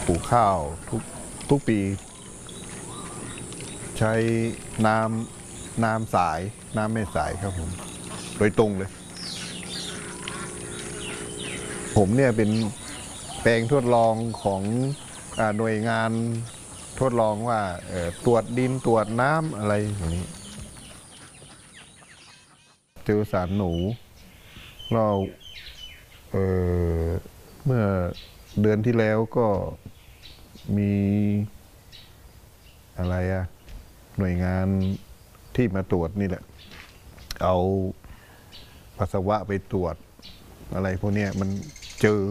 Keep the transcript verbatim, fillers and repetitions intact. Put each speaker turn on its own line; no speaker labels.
ลูกข้าวทุกทุกปี ใช้น้ำน้ำสายน้ำไม่สายครับผมโดยตรงเลย ผมเนี่ยเป็นแปลงทดลองของหน่วยงานทดลองว่าตรวจดินตรวจน้ำอะไรอย่างนี้เจอสารหนูเราเเมื่อเดือนที่แล้วก็มีอะไรอะหน่วยงานที่มาตรวจนี่แหละเอาปัสสาวะไปตรวจอะไรพวกนี้มันเจอ